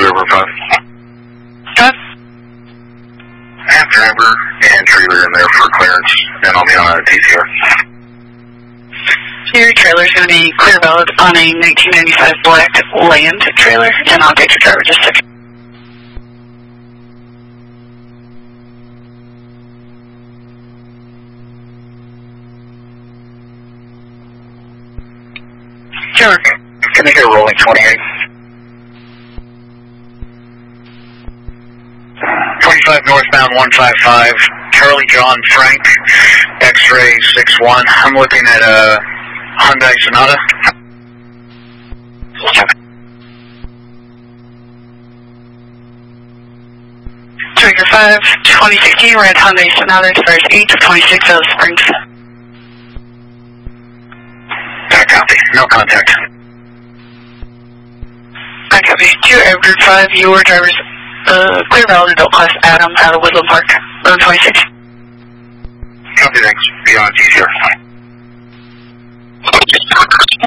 over 5. Got Half driver and trailer in there for clearance, and I'll be on a TCR. Your trailer is going to be clear valid on a 1995 black land trailer, and I'll get your driver just a second. Sure. Can I hear rolling 28? 25 northbound 155, Charlie John Frank, X-ray 61. I'm looking at a Hyundai Sonata. Trigger 5, 2016 red Hyundai Sonata, expires 8/26 of Springs. Back copy. No contact. I copy. 2 Air Group 5, your driver's clear valid adult class Adam out of Woodland Park, 1126.